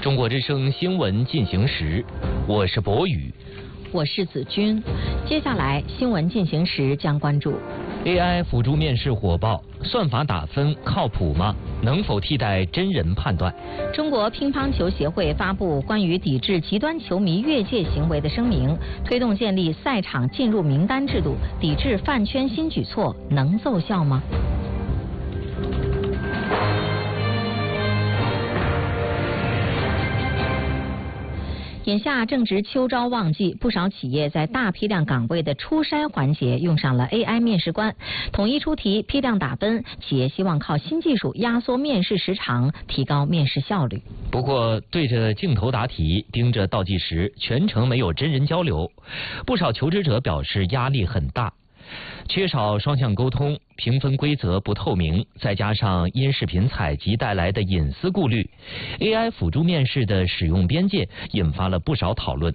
中国之声新闻进行时，我是博宇， 我是子君。接下来新闻进行时将关注 AI 辅助面试火爆，算法打分靠谱吗？能否替代真人判断？ 中国乒乓球协会发布关于抵制极端球迷越界行为的声明，推动建立赛场进入名单制度，抵制饭圈新举措，能奏效吗？眼下正值秋招旺季，不少企业在大批量岗位的初筛环节用上了 AI 面试官，统一出题，批量打分。企业希望靠新技术压缩面试时长，提高面试效率。 不过，对着镜头答题，盯着倒计时，全程没有真人交流，不少求职者表示压力很大。缺少双向沟通，评分规则不透明，再加上因视频采集带来的隐私顾虑 ，AI 辅助面试的使用边界引发了不少讨论。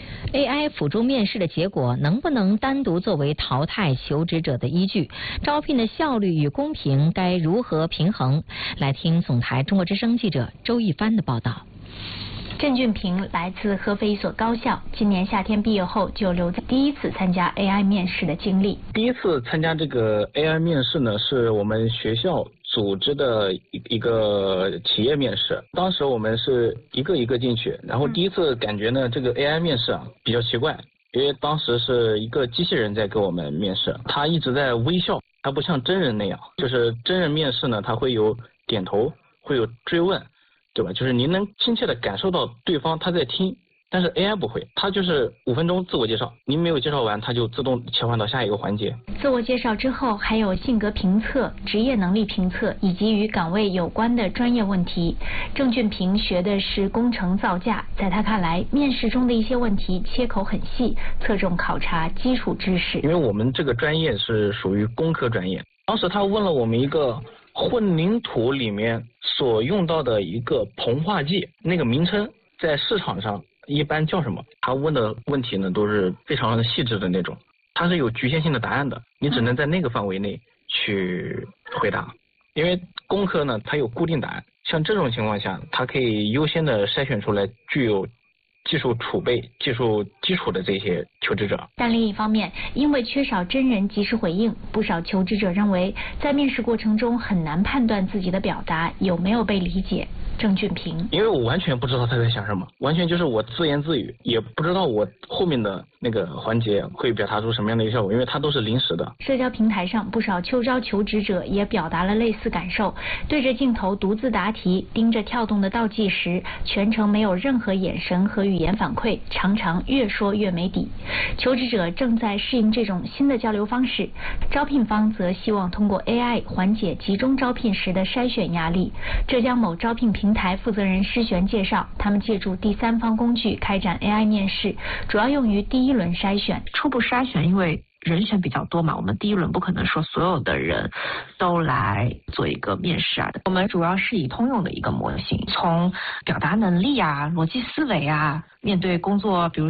AI 辅助面试的结果能不能单独作为淘汰求职者的依据？招聘的效率与公平该如何平衡？来听总台中国之声记者周一帆的报道。 郑俊平来自合肥一所高校，今年夏天毕业后就留在第一次参加 AI 面试的经历。 第一次参加这个 AI 面试呢，是我们学校组织的一个企业面试。当时我们是一个一个进去，然后第一次感觉呢，这个 AI 面试比较奇怪，因为当时是一个机器人在给我们面试，他一直在微笑，他不像真人那样，就是真人面试呢，他会有点头，会有追问。对吧？就是您能亲切的感受到对方他在听，但是 AI 不会，他就是5分钟自我介绍，您没有介绍完，他就自动切换到下一个环节。 自我介绍之后，还有性格评测、职业能力评测以及与岗位有关的专业问题。郑俊平学的是工程造价，在他看来，面试中的一些问题切口很细，侧重考察基础知识。 因为我们这个专业是属于工科专业，当时他问了我们一个混凝土里面所用到的一个硼化剂，那个名称在市场上一般叫什么？他问的问题呢都是非常细致的那种，它是有局限性的答案的，你只能在那个范围内去回答。因为工科呢它有固定答案，像这种情况下，它可以优先的筛选出来具有技术储备、技术基础的这些求职者。 但另一方面，因为缺少真人及时回应，不少求职者认为在面试过程中很难判断自己的表达有没有被理解。郑俊平： 因为我完全不知道他在想什么，完全就是我自言自语，也不知道我后面的那个环节会表达出什么样的一个效果，因为它都是临时的。 社交平台上，不少秋招求职者也表达了类似感受，对着镜头独自答题，盯着跳动的倒计时，全程没有任何眼神和语言反馈，常常越说越没底。求职者正在适应这种新的交流方式，招聘方则希望通过 AI 缓解集中招聘时的筛选压力。浙江某招聘平台负责人施璇介绍，他们借助第三方工具开展 AI 面试，主要用于第一轮筛选。 初步筛选，因为人选比较多嘛，我们第一轮不可能说所有的人都来做一个面试啊。我们主要是以通用的一个模型，从表达能力啊、逻辑思维啊，面对工作，比如